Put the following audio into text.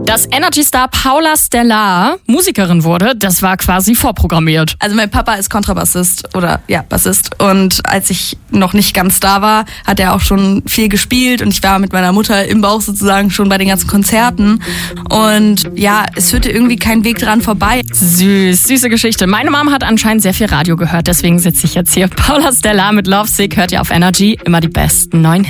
Dass Energy-Star Paula Stellar Musikerin wurde, das war quasi vorprogrammiert. Also mein Papa ist Kontrabassist Bassist. Und als ich noch nicht ganz da war, hat er auch schon viel gespielt und ich war mit meiner Mutter im Bauch sozusagen schon bei den ganzen Konzerten. Und ja, es führte irgendwie kein Weg dran vorbei. Süße Geschichte. Meine Mom hat anscheinend sehr viel Radio gehört, deswegen sitze ich jetzt hier. Paula Stellar mit Lovesick hört ihr auf Energy. Immer die besten neuen Hits.